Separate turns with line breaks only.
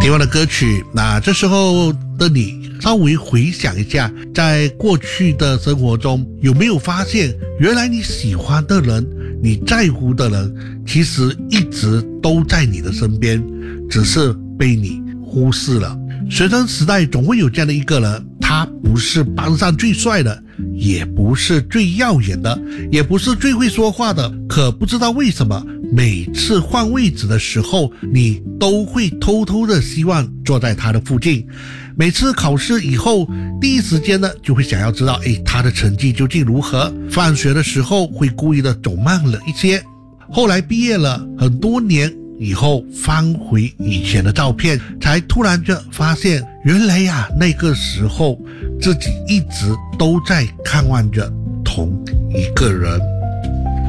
听完了歌曲，那这时候的你稍微回想一下，在过去的生活中有没有发现，原来你喜欢的人，你在乎的人，其实一直都在你的身边，只是被你忽视了。学生时代总会有这样的一个人，他不是班上最帅的，也不是最耀眼的，也不是最会说话的，可不知道为什么每次换位置的时候，你都会偷偷的希望坐在他的附近。每次考试以后，第一时间呢就会想要知道他的成绩究竟如何。放学的时候会故意的走慢了一些。后来毕业了很多年以后，翻回以前的照片，才突然就发现，原来呀，那个时候自己一直都在看望着同一个人。